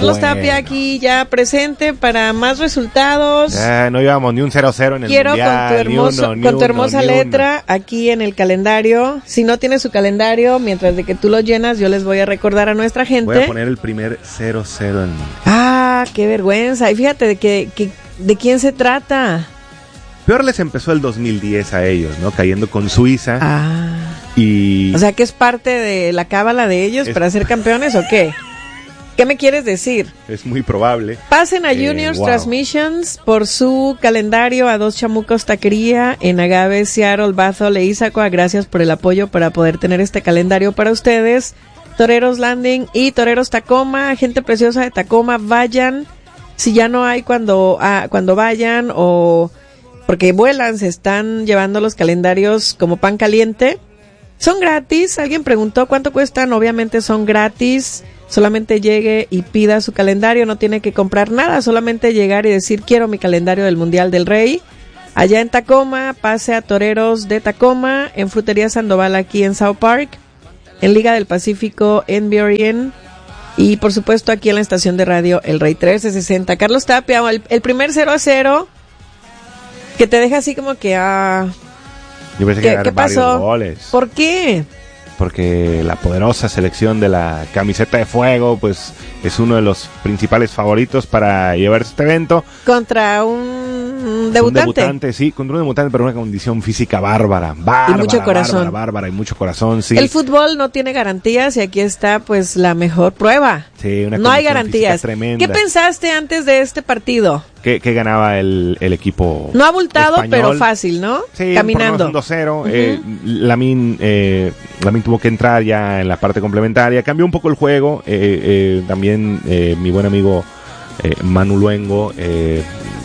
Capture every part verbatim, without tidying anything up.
Carlos bueno. Tapia aquí ya presente para más resultados. Ya no llevamos ni un cero cero en el Quiero mundial. con tu, hermoso, ni uno, ni con tu uno, hermosa ni letra aquí en el calendario. Si no tienes su calendario, mientras de que tú lo llenas, yo les voy a recordar a nuestra gente. Voy a poner el primer cero cero en... Ah, qué vergüenza. Y fíjate de que, que de quién se trata. Peor les empezó el dos mil diez a ellos, ¿no? Cayendo con Suiza. Ah. Y... O sea, que es parte de la cábala de ellos es... para ser campeones, ¿o qué? ¿Qué me quieres decir? Es muy probable. Pasen a eh, Juniors wow. Transmissions por su calendario a Dos Chamucos Taquería en Agave, Seattle, Bethel e Issaquah. Gracias por el apoyo para poder tener este calendario para ustedes. Toreros Landing y Toreros Tacoma. Gente preciosa de Tacoma, vayan. Si ya no hay cuando, ah, cuando vayan o porque vuelan, se están llevando los calendarios como pan caliente. Son gratis. Alguien preguntó cuánto cuestan. Obviamente son gratis. Solamente llegue y pida su calendario, no tiene que comprar nada, solamente llegar y decir quiero mi calendario del Mundial del Rey. Allá en Tacoma, pase a Toreros de Tacoma, en Frutería Sandoval aquí en South Park, en Liga del Pacífico en Burien y por supuesto aquí en la estación de radio El Rey trece sesenta. Carlos Tapia, el, el primer cero a cero que te deja así como que ah, Yo pensé ¿qué, que ¿qué pasó? varios goles. ¿Por qué? Porque la poderosa selección de la camiseta de fuego, pues es uno de los principales favoritos para llevarse este evento. Contra un debutante. Un debutante, sí, contra un debutante, pero una condición física bárbara, bárbara, y mucho corazón. bárbara, bárbara y mucho corazón, sí. El fútbol no tiene garantías y aquí está pues la mejor prueba. Sí, una no hay condición garantías. física tremenda. ¿Qué pensaste antes de este partido? Que, que ganaba el, el equipo No abultado, español. pero fácil, ¿no? Sí, caminando. Un dos cero. Uh-huh. eh, Lamin, eh, Lamin tuvo que entrar ya en la parte complementaria. Cambió un poco el juego. Eh, eh, también eh, mi buen amigo eh, Manu Luengo eh,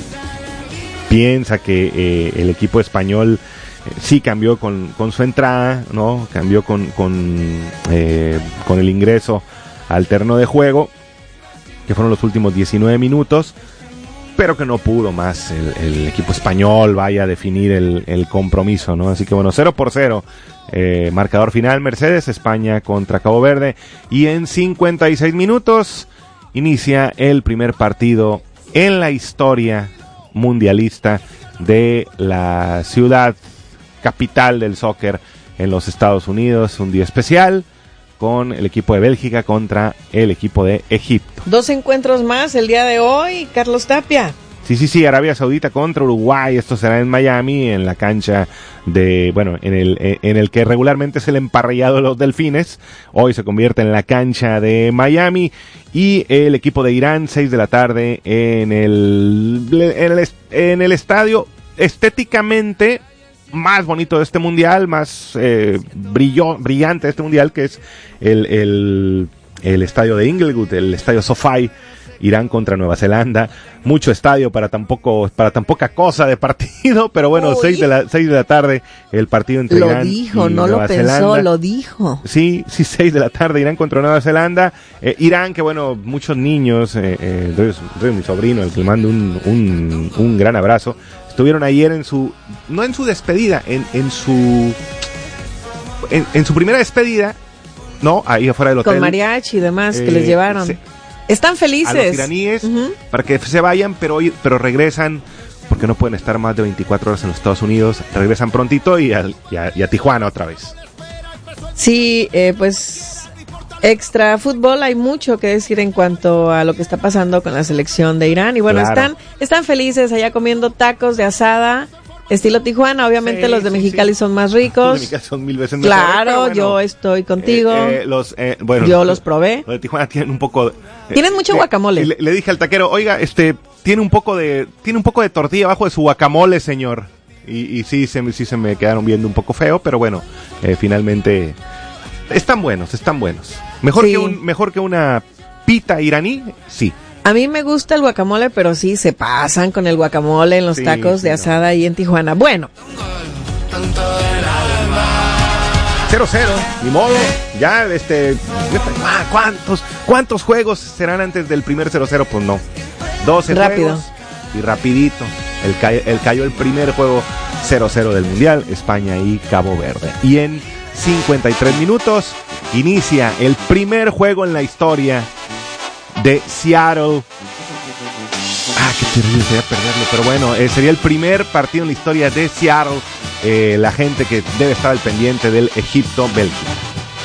piensa que eh, el equipo español eh, sí cambió con, con su entrada, ¿no? Cambió con, con, eh, con el ingreso al terreno de juego, que fueron los últimos diecinueve minutos. Pero que no pudo más el, el equipo español vaya a definir el, el compromiso, ¿no? Así que bueno, cero por cero, eh, marcador final Mercedes, España contra Cabo Verde, y en cincuenta y seis minutos inicia el primer partido en la historia mundialista de la ciudad capital del soccer en los Estados Unidos, un día especial con el equipo de Bélgica contra el equipo de Egipto. Dos encuentros más el día de hoy, Carlos Tapia. Sí, sí, sí, Arabia Saudita contra Uruguay, esto será en Miami, en la cancha de, bueno, en el en el que regularmente es el emparrillado de los Delfines, hoy se convierte en la cancha de Miami, y el equipo de Irán, seis de la tarde, en el, en el, en el estadio estéticamente más bonito de este mundial, más eh, brillo, brillante de este mundial, que es el, el, el estadio de Inglewood, el estadio SoFi. Irán contra Nueva Zelanda, mucho estadio para tan poco, para tan poca cosa de partido, pero bueno, seis de la seis de la tarde el partido entre lo Irán dijo, y no Nueva lo pensó, Zelanda. lo dijo. Sí, sí, seis de la tarde Irán contra Nueva Zelanda. Eh, Irán, que bueno, muchos niños, eh, eh, entonces, entonces mi sobrino, el que le mando un, un, un gran abrazo, estuvieron ayer en su, no en su despedida, en, en su, en, en su primera despedida, no, ahí afuera del hotel. Con mariachi y demás eh, que les llevaron. Se, Están felices. A los iraníes, uh-huh, para que se vayan, pero pero regresan, porque no pueden estar más de veinticuatro horas en los Estados Unidos. Regresan prontito y a, y a, y a Tijuana otra vez. Sí, eh, pues extra fútbol, hay mucho que decir en cuanto a lo que está pasando con la selección de Irán. Y bueno, claro, están están felices allá comiendo tacos de asada estilo Tijuana. Obviamente sí, los de sí, Mexicali sí. son más ricos. Los de Mexicali son mil veces mejores. Claro, mejor, bueno, yo estoy contigo. Eh, eh, los, eh, bueno, yo los probé. Los de Tijuana tienen un poco... Eh, tienen mucho eh, guacamole. Le, le dije al taquero, oiga, este, tiene un poco de, tiene un poco de tortilla abajo de su guacamole, señor. Y, y sí, se, sí se me quedaron viendo un poco feo, pero bueno, eh, finalmente están buenos, están buenos. Mejor sí. que un, mejor que una pita iraní, sí. A mí me gusta el guacamole, pero sí se pasan con el guacamole en los sí, tacos sí, de asada no. ahí en Tijuana. Bueno. cero cero, ni modo. Ya, este... ¿Cuántos, cuántos juegos serán antes del primer cero cero? Pues no. doce Rápido. juegos y rapidito. El, ca- el cayó el primer juego cero cero del Mundial, España y Cabo Verde. Y en cincuenta y tres minutos inicia el primer juego en la historia de Seattle. Ah, qué terrible sería perderlo, pero bueno, eh, sería el primer partido en la historia de Seattle. Eh, la gente que debe estar al pendiente del Egipto-Bélgica.